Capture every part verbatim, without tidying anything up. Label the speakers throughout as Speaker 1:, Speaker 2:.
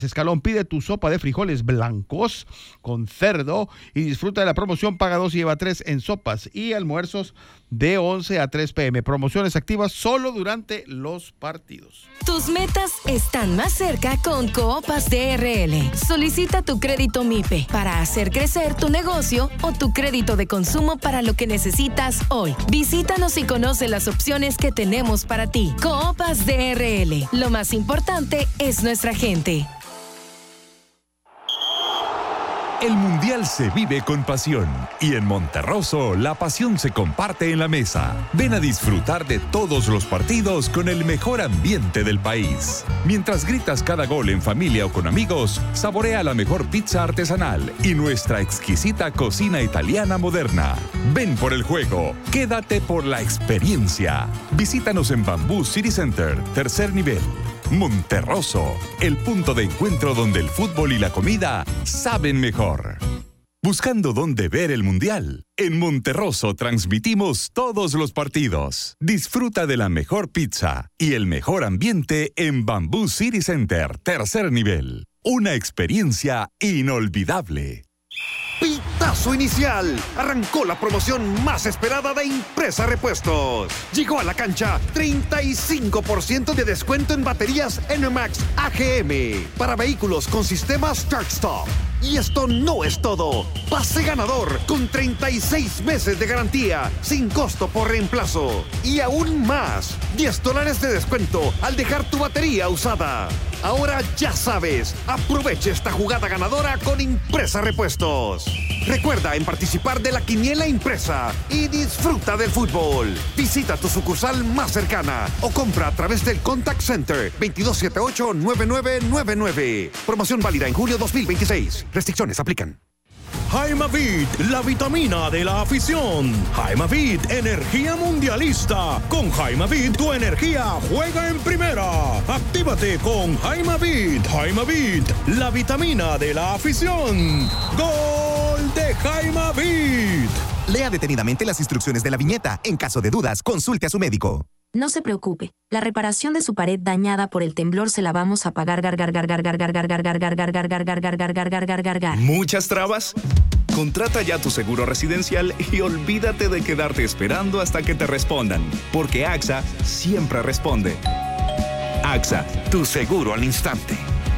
Speaker 1: Escalón, pide tu sopa de frijoles blancos con cerdo y disfruta de la promoción paga dos y lleva tres en sopas y almuerzos de once a tres pe eme. Promociones activas solo durante los partidos.
Speaker 2: Tus metas están más cerca con Coopas de erre ele. Solicita tu crédito MIPE para hacer crecer tu negocio o tu crédito de consumo para lo que necesitas hoy. Visítanos y conoce las opciones que tenemos para ti. Coopas de erre ele. Lo más importante es nuestra gente.
Speaker 3: El Mundial se vive con pasión y en Monterroso la pasión se comparte en la mesa. Ven a disfrutar de todos los partidos con el mejor ambiente del país. Mientras gritas cada gol en familia o con amigos, saborea la mejor pizza artesanal y nuestra exquisita cocina italiana moderna. Ven por el juego, quédate por la experiencia. Visítanos en Bamboo City Center, tercer nivel. Monterroso, el punto de encuentro donde el fútbol y la comida saben mejor. Buscando dónde ver el Mundial, en Monterroso transmitimos todos los partidos. Disfruta de la mejor pizza y el mejor ambiente en Bamboo City Center, tercer nivel. Una experiencia inolvidable.
Speaker 4: Pitazo inicial. Arrancó la promoción más esperada de Impresa Repuestos. Llegó a la cancha treinta y cinco por ciento de descuento en baterías N MAX A G M para vehículos con sistema Start Stop. Y esto no es todo. Pase ganador con treinta y seis meses de garantía sin costo por reemplazo. Y aún más, diez dólares de descuento al dejar tu batería usada. Ahora ya sabes, aproveche esta jugada ganadora con Impresa Repuestos. Recuerda en participar de la quiniela impresa y disfruta del fútbol. Visita tu sucursal más cercana o compra a través del Contact Center veintidós setenta y ocho, noventa y nueve noventa y nueve. Promoción válida en julio dos mil veintiséis. Restricciones aplican.
Speaker 5: Jaimavit, la vitamina de la afición. Jaimavit, energía mundialista. Con Jaimavit, tu energía juega en primera. Actívate con Jaimavit. Jaimavit, la vitamina de la afición. ¡Gol de Jaimavit!
Speaker 6: Lea detenidamente las instrucciones de la viñeta. En caso de dudas, consulte a su médico.
Speaker 7: No se preocupe, la reparación de su pared dañada por el temblor se la vamos a pagar. Gar gar gar gar gar gar gar gar gar gar gar gar gar gar gar gar gar gar gar gar.
Speaker 8: ¿Muchas trabas? Contrata ya tu seguro residencial y olvídate de quedarte esperando hasta que te respondan, porque A X A siempre responde. A X A, tu seguro al instante.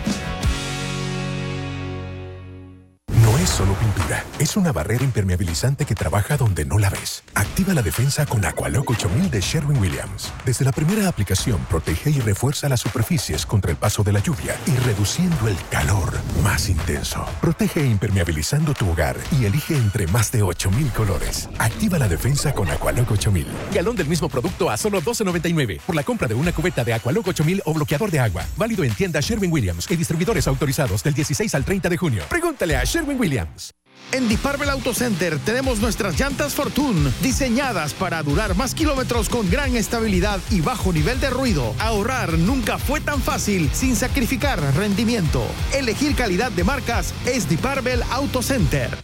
Speaker 9: No es solo pintura, es una barrera impermeabilizante que trabaja donde no la ves. Activa la defensa con Aqualock ocho mil de Sherwin-Williams. Desde la primera aplicación, protege y refuerza las superficies contra el paso de la lluvia y reduciendo el calor más intenso. Protege impermeabilizando tu hogar y elige entre más de ocho mil colores. Activa la defensa con Aqualock ocho mil.
Speaker 10: Galón del mismo producto a solo doce noventa y nueve por la compra de una cubeta de Aqualock ocho mil o bloqueador de agua. Válido en tiendas Sherwin-Williams y distribuidores autorizados del dieciséis al treinta de junio. Pregúntale a Sherwin-Williams.
Speaker 11: En Deep Purple Auto Center tenemos nuestras llantas Fortune, diseñadas para durar más kilómetros con gran estabilidad y bajo nivel de ruido. Ahorrar nunca fue tan fácil sin sacrificar rendimiento. Elegir calidad de marcas es Deep Purple Auto Center.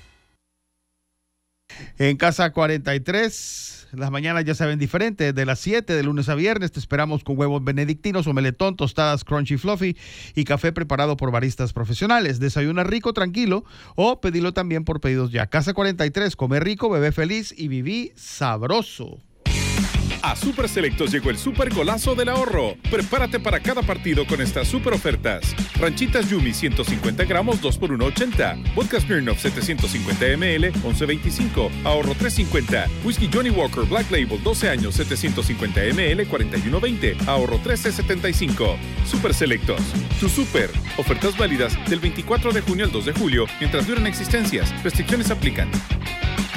Speaker 1: En Casa cuarenta y tres, las mañanas ya se ven diferentes. De las siete de lunes a viernes te esperamos con huevos benedictinos, omeletón, tostadas crunchy fluffy y café preparado por baristas profesionales. Desayuna rico, tranquilo o pedilo también por pedidos ya. Casa cuarenta y tres, come rico, bebé feliz y viví sabroso.
Speaker 12: A Super Selectos llegó el super golazo del ahorro. Prepárate para cada partido con estas super ofertas. Ranchitas Yumi ciento cincuenta gramos, dos por uno ochenta. Vodka Smirnoff setecientos cincuenta mililitros, once veinticinco. Ahorro tres cincuenta. Whisky Johnny Walker Black Label doce años, setecientos cincuenta mililitros, cuarenta y uno veinte. Ahorro trece setenta y cinco. Super Selectos. Tu super. Ofertas válidas del veinticuatro de junio al dos de julio mientras duran existencias. Restricciones aplican.